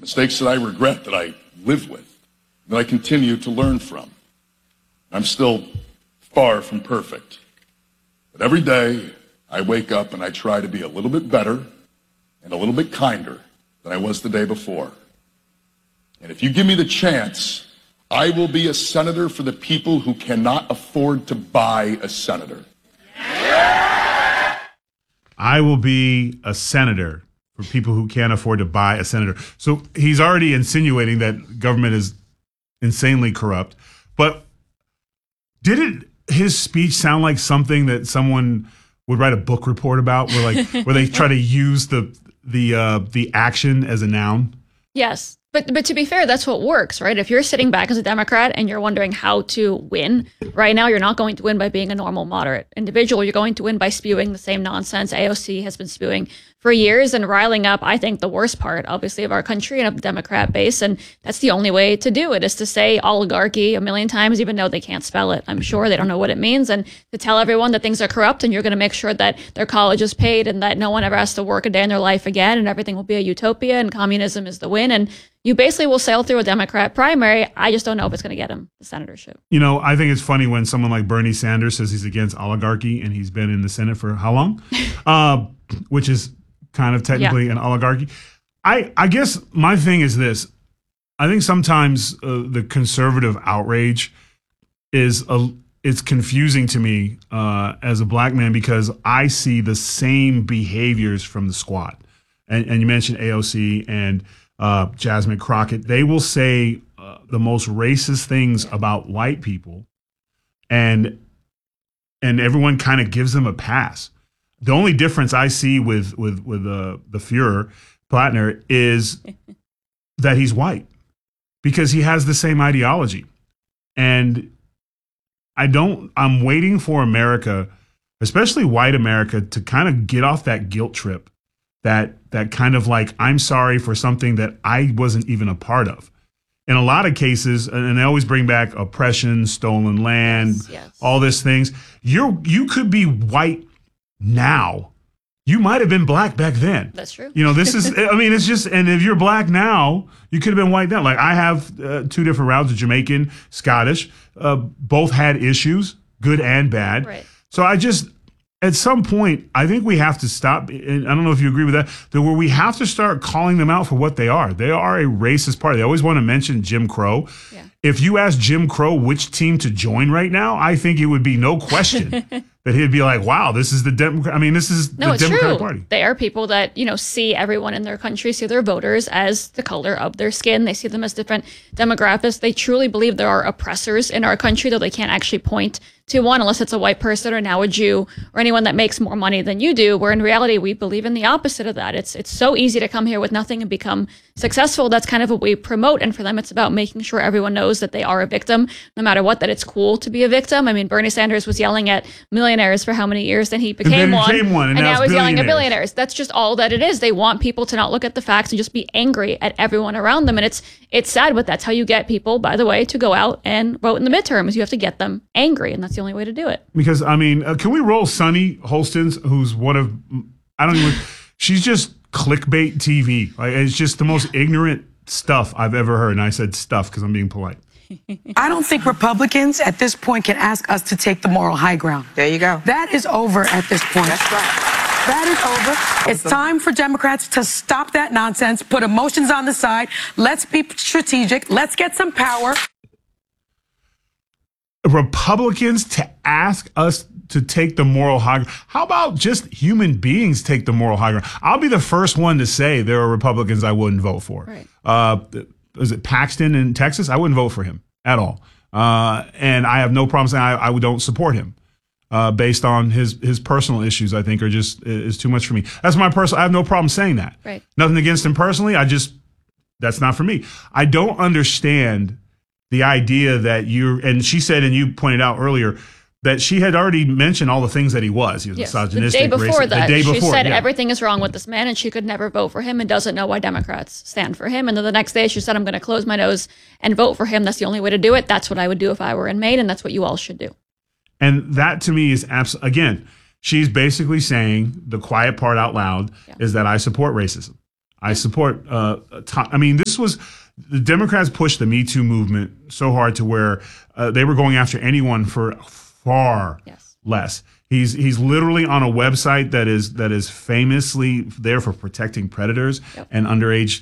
mistakes that I regret, that I live with, that I continue to learn from. I'm still far from perfect. But every day I wake up and I try to be a little bit better and a little bit kinder than I was the day before. And if you give me the chance, I will be a senator for the people who cannot afford to buy a senator. I will be a senator for people who can't afford to buy a senator. So he's already insinuating that government is insanely corrupt. But did his speech sound like something that someone would write a book report about, where they try to use the action as a noun? Yes. But to be fair, that's what works, right? If you're sitting back as a Democrat and you're wondering how to win, right now you're not going to win by being a normal moderate individual. You're going to win by spewing the same nonsense AOC has been spewing for years and riling up, I think, the worst part, obviously, of our country and of the Democrat base. And that's the only way to do it, is to say oligarchy a million times, even though they can't spell it. I'm sure they don't know what it means. And to tell everyone that things are corrupt and you're going to make sure that their college is paid and that no one ever has to work a day in their life again and everything will be a utopia and communism is the win. And you basically will sail through a Democrat primary. I just don't know if it's going to get him the senatorship. You know, I think it's funny when someone like Bernie Sanders says he's against oligarchy and he's been in the Senate for how long? Which is kind of technically an oligarchy. I guess my thing is this. I think sometimes the conservative outrage it's confusing to me as a black man, because I see the same behaviors from the squad. And you mentioned AOC and Jasmine Crockett. They will say the most racist things about white people, and everyone kind of gives them a pass. The only difference I see with the Fuhrer, Plattner, is that he's white, because he has the same ideology. And I'm waiting for America, especially white America, to kind of get off that guilt trip, that kind of like, I'm sorry for something that I wasn't even a part of. In a lot of cases, and they always bring back oppression, stolen land, all these things. You could be white now. You might have been black back then. That's true. You know, this is, I mean, it's just, and if you're black now, you could have been white then. Like, I have two different routes, Jamaican, Scottish. Both had issues, good and bad. Right. So at some point, I think we have to stop, and I don't know if you agree with that where we have to start calling them out for what they are. They are a racist party. They always want to mention Jim Crow. Yeah. If you ask Jim Crow which team to join right now, I think it would be no question that he'd be like, wow, this is the Democrat. I mean, this is the Democratic Party. They are people that, see everyone in their country, see their voters as the color of their skin. They see them as different demographics. They truly believe there are oppressors in our country, though they can't actually point to one unless it's a white person or now a Jew or anyone that makes more money than you do, where in reality we believe in the opposite of that. It's so easy to come here with nothing and become successful. That's kind of what we promote. And for them, it's about making sure everyone knows that they are a victim, no matter what, that it's cool to be a victim. I mean, Bernie Sanders was yelling at millionaires for how many years, then he became one. And now he's yelling at billionaires. That's just all that it is. They want people to not look at the facts and just be angry at everyone around them. And it's sad, but that's how you get people, by the way, to go out and vote in the midterms. You have to get them angry, and that's the only way to do it. Because, I mean, can we roll Sunny Holstins, who's she's just clickbait TV. Like, it's just the most ignorant stuff I've ever heard. And I said stuff because I'm being polite. I don't think Republicans at this point can ask us to take the moral high ground. There you go. That is over at this point. That's right. That is over. It's time for Democrats to stop that nonsense, put emotions on the side. Let's be strategic. Let's get some power. Republicans to ask us to take the moral high ground. How about just human beings take the moral high ground? I'll be the first one to say there are Republicans I wouldn't vote for. Right. Is it Paxton in Texas? I wouldn't vote for him at all. And I have no problem saying I don't support him based on his personal issues. I think is too much for me. That's my personal. I have no problem saying that. Right. Nothing against him personally. That's not for me. I don't understand the idea that and she said, and you pointed out earlier, that she had already mentioned all the things that he was. He was misogynistic, the day before racist. That, the day before, she said everything is wrong with this man and she could never vote for him and doesn't know why Democrats stand for him. And then the next day she said, I'm going to close my nose and vote for him. That's the only way to do it. That's what I would do if I were in Maine, and that's what you all should do. And that to me is again, she's basically saying the quiet part out loud is that I support racism. I support. I mean, this was the Democrats pushed the Me Too movement so hard to where they were going after anyone for far less. He's literally on a website that is famously there for protecting predators and underage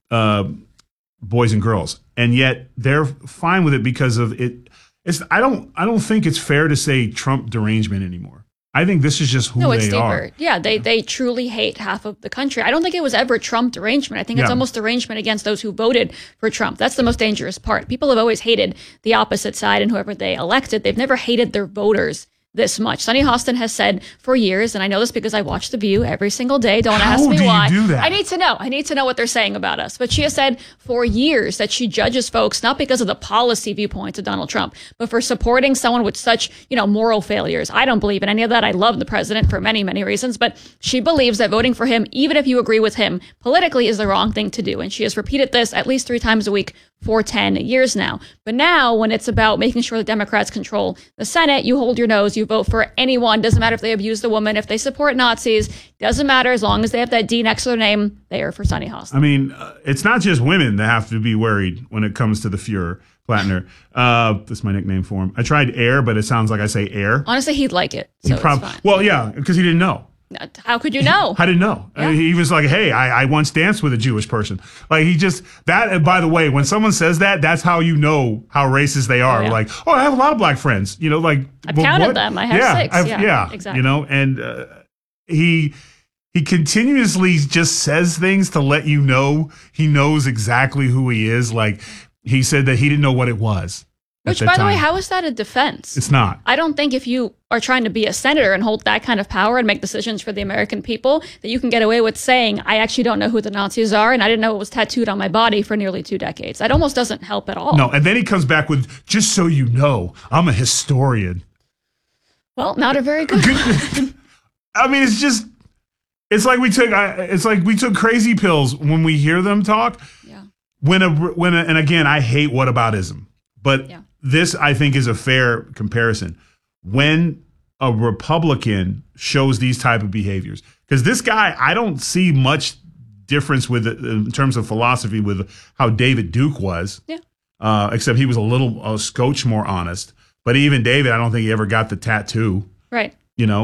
boys and girls, and yet they're fine with it because of it. I don't think it's fair to say Trump derangement anymore. I think this is just who it's they deeper. are. Yeah, they truly hate half of the country. I don't think it was ever Trump derangement. I think it's almost derangement against those who voted for Trump. That's the most dangerous part. People have always hated the opposite side and whoever they elected. They've never hated their voters this much. Sunny Hostin has said for years, and I know this because I watch The View every single day. Don't ask me why. How do you do that? I need to know. I need to know what they're saying about us. But she has said for years that she judges folks not because of the policy viewpoints of Donald Trump, but for supporting someone with such, moral failures. I don't believe in any of that. I love the president for many, many reasons, but she believes that voting for him, even if you agree with him politically, is the wrong thing to do. And she has repeated this at least 3 times a week for 10 years now. But now when it's about making sure the Democrats control the Senate, you hold your nose, you vote for anyone. Doesn't matter if they abuse a woman, if they support Nazis, doesn't matter. As long as they have that D next to their name, they are for Sunny Hostin. I mean, it's not just women that have to be worried when it comes to the Fuhrer, Plattner. That's my nickname for him. I tried Air, but it sounds like I say Air. Honestly, he'd like it. So it's fine. Well, yeah, because he didn't know. How could you know? I didn't know. Yeah. He was like, hey, I once danced with a Jewish person. Like and by the way, when someone says that, that's how you know how racist they are. Oh, yeah. Like, I have a lot of black friends, I've counted them. I have 6. Yeah, exactly. And he continuously just says things to let you know he knows exactly who he is. Like he said that he didn't know what it was. Which, by the way, how is that a defense? It's not. I don't think if you are trying to be a senator and hold that kind of power and make decisions for the American people, that you can get away with saying, I actually don't know who the Nazis are, and I didn't know it was tattooed on my body for nearly 2 decades. That almost doesn't help at all. No, and then he comes back with, just so you know, I'm a historian. Well, not a very good one. I mean, it's like we took crazy pills when we hear them talk. Yeah. And again, I hate whataboutism, but this I think is a fair comparison. When a Republican shows these type of behaviors, because this guy, I don't see much difference with it in terms of philosophy with how David Duke was. Yeah. Except he was a scotch more honest. But even David, I don't think he ever got the tattoo. Right.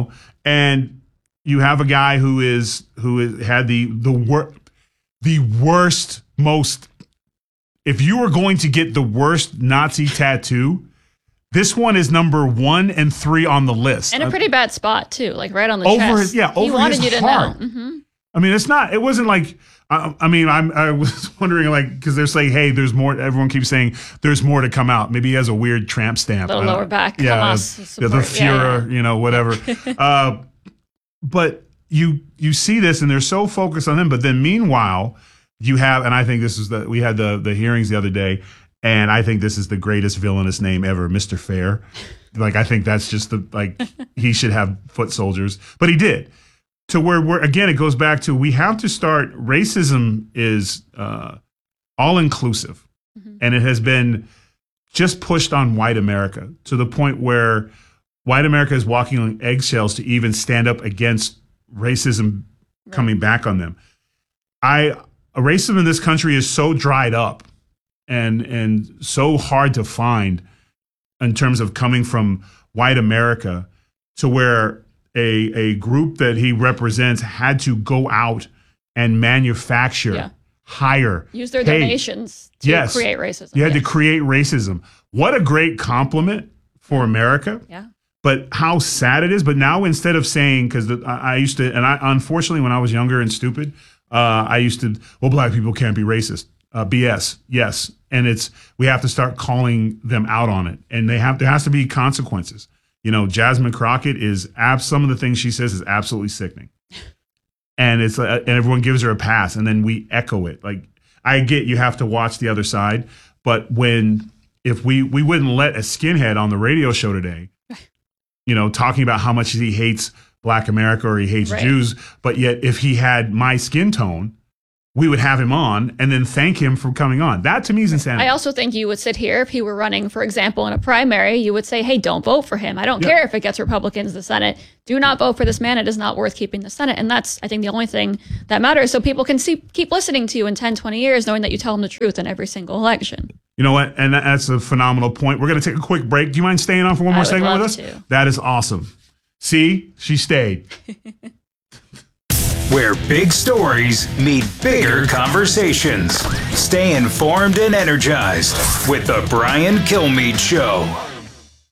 And you have a guy who had the worst, most. If you were going to get the worst Nazi tattoo, this one is number 1 and 3 on the list. And a pretty bad spot too, like right on the chest. Over wanted his you to heart. know. Mm-hmm. I mean, it wasn't like. I was wondering, like, because they're saying, hey, there's more. Everyone keeps saying there's more to come out. Maybe he has a weird tramp stamp. Little lower back. Hamas the Fuhrer, whatever. But you see this, and they're so focused on him. But then, meanwhile, you have, and I think this is we had the hearings the other day, and I think this is the greatest villainous name ever, Mr. Fair. Like, I think that's just he should have foot soldiers, but he did. To where again, it goes back to we have to start. Racism is all inclusive, and it has been just pushed on white America to the point where white America is walking on eggshells to even stand up against racism coming back on them. Racism in this country is so dried up and so hard to find in terms of coming from white America to where a group that he represents had to go out and manufacture, hire, use their donations to create racism. You had to create racism. What a great compliment for America. Yeah. But how sad it is. But now instead of saying, because I used to, and unfortunately when I was younger and stupid, I used to, black people can't be racist. BS. Yes. And we have to start calling them out on it. And there has to be consequences. Jasmine Crockett some of the things she says is absolutely sickening. And and everyone gives her a pass, and then we echo it. Like, I get you have to watch the other side, but if we wouldn't let a skinhead on the radio show today, talking about how much he hates Black America or he hates Jews, but yet if he had my skin tone, we would have him on and then thank him for coming on. That to me is insanity. I also think you would sit here if he were running, for example, in a primary, you would say, hey, don't vote for him. I don't care if it gets Republicans the Senate. Do not vote for this man. It is not worth keeping the Senate. And that's, I think, the only thing that matters. So people can keep listening to you in 10, 20 years, knowing that you tell them the truth in every single election. You know what? And that's a phenomenal point. We're going to take a quick break. Do you mind staying on for one more segment with us? To. That is awesome. See, she stayed. Where big stories meet bigger conversations. Stay informed and energized with the Brian Kilmeade Show.